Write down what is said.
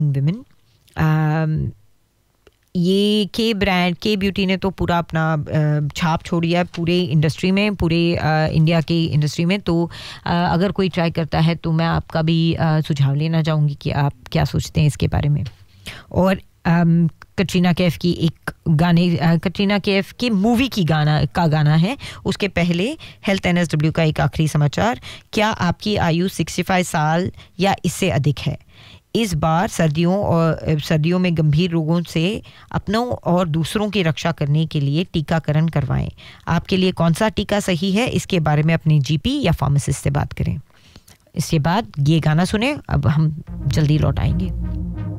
Women. ये के brand के ब्यूटी ने तो पूरा अपना छाप छोड़ दिया पूरे इंडस्ट्री में, पूरे इंडिया की इंडस्ट्री में। तो अगर कोई ट्राई करता है तो मैं आपका भी सुझाव लेना चाहूँगी कि आप क्या सोचते हैं इसके बारे में। और कटरीना कैफ की एक गाने, कटरीना कैफ की मूवी की गाना है। उसके पहले हेल्थ एनएसडब्ल्यू का एक आखिरी समाचार। क्या आपकी आयु 65 साल या इससे अधिक है? इस बार सर्दियों में गंभीर रोगों से अपनों और दूसरों की रक्षा करने के लिए टीकाकरण करवाएं। आपके लिए कौन सा टीका सही है, इसके बारे में अपने जीपी या फार्मासिस्ट से बात करें। इसके बाद ये गाना सुने, अब हम जल्दी लौट आएंगे।